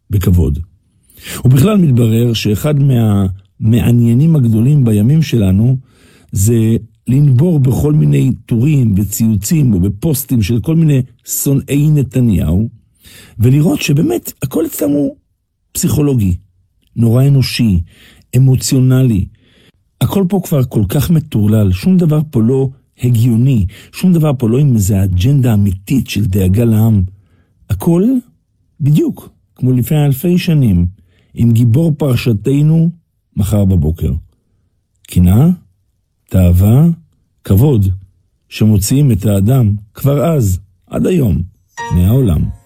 בכבוד. ובכלל מתברר שאחד מהמעניינים הגדולים בימים שלנו זה לנבור בכל מיני טורים וציוצים ובפוסטים של כל מיני שונאי נתניהו, ולראות שבאמת הכל אצלם הוא פסיכולוגי, נורא אנושי, אמוציונלי. הכל פה כבר כל כך מטורלל, שום דבר פה לא הגיוני, שום דבר פה לא עם איזו אג'נדה אמיתית של דאגה לעם. הכל בדיוק כמו לפני אלפי שנים, עם גיבור פרשתנו מחר בבוקר. קנאה, תאווה, כבוד, שמוציאים את האדם כבר אז, עד היום, מהעולם.